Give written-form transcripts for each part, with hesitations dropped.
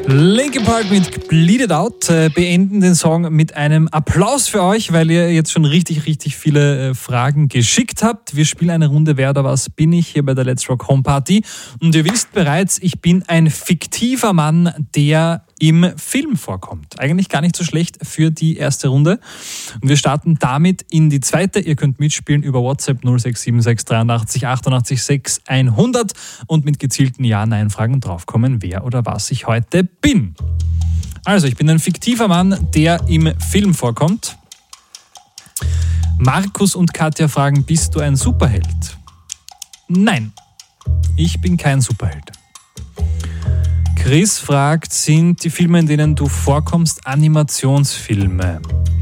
Linkin Park mit Bleed It Out beenden den Song mit einem Applaus für euch, weil ihr jetzt schon richtig viele Fragen geschickt habt. Wir spielen eine Runde Wer oder was bin ich hier bei der Let's Rock Home Party. Und ihr wisst bereits, ich bin ein fiktiver Mann, der im Film vorkommt. Eigentlich gar nicht so schlecht für die erste Runde. Und wir starten damit in die zweite. Ihr könnt mitspielen über WhatsApp 0676 83 88 6 100 und mit gezielten Ja-Nein-Fragen draufkommen, wer oder was ich heute bin. Also, ich bin ein fiktiver Mann, der im Film vorkommt. Markus und Katja fragen, bist du ein Superheld? Nein, ich bin kein Superheld. Chris fragt, sind die Filme, in denen du vorkommst, Animationsfilme?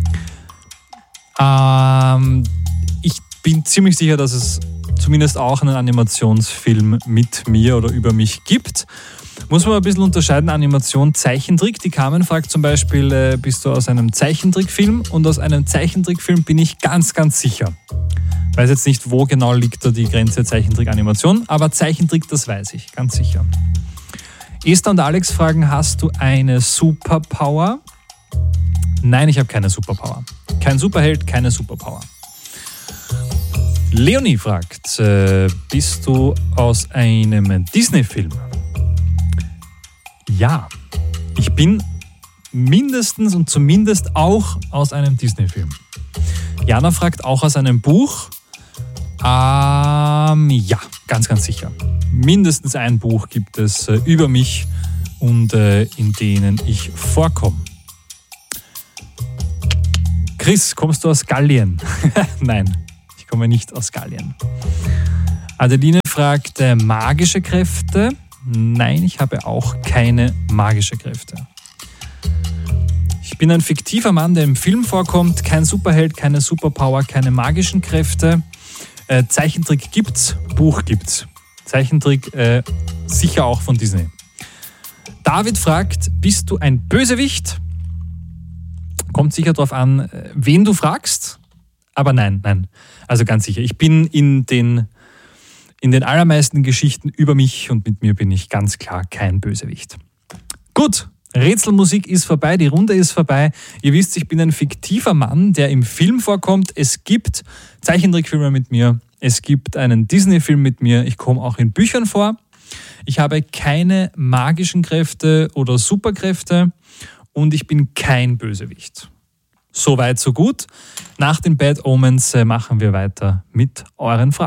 Ich bin ziemlich sicher, dass es zumindest auch einen Animationsfilm mit mir oder über mich gibt. Muss man ein bisschen unterscheiden, Animation, Zeichentrick. Die Carmen fragt zum Beispiel, bist du aus einem Zeichentrickfilm? Und aus einem Zeichentrickfilm bin ich ganz sicher. Weiß jetzt nicht, wo genau liegt da die Grenze Zeichentrick-Animation, aber Zeichentrick, das weiß ich, ganz sicher. Esther und Alex fragen, hast du eine Superpower? Nein, ich habe keine Superpower. Kein Superheld, keine Superpower. Leonie fragt, bist du aus einem Disney-Film? Ja, ich bin mindestens und zumindest auch aus einem Disney-Film. Jana fragt, auch aus einem Buch? Ja, ganz sicher. Mindestens ein Buch gibt es über mich und in denen ich vorkomme. Chris, kommst du aus Gallien? Nein, ich komme nicht aus Gallien. Adeline fragt, magische Kräfte? Nein, ich habe auch keine magische Kräfte. Ich bin ein fiktiver Mann, der im Film vorkommt. Kein Superheld, keine Superpower, keine magischen Kräfte. Zeichentrick gibt's, Buch gibt's. Zeichentrick sicher auch von Disney. David fragt, bist du ein Bösewicht? Kommt sicher darauf an, wen du fragst. Aber nein. Also ganz sicher. Ich bin in den allermeisten Geschichten über mich und mit mir bin ich ganz klar kein Bösewicht. Gut, Rätselmusik ist vorbei, die Runde ist vorbei. Ihr wisst, ich bin ein fiktiver Mann, der im Film vorkommt. Es gibt Zeichentrickfilme mit mir. Es gibt einen Disney-Film mit mir. Ich komme auch in Büchern vor. Ich habe keine magischen Kräfte oder Superkräfte und ich bin kein Bösewicht. So weit, so gut. Nach den Bad Omens machen wir weiter mit euren Fragen.